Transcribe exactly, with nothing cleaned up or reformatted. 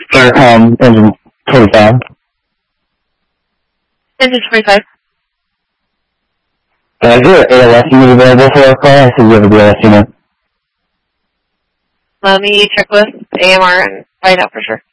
Starcom, engine twenty-five. Engine twenty-five. Uh, is there an A L S unit available for our call? I see you have a B L S unit. Let me check with A M R and find out for sure.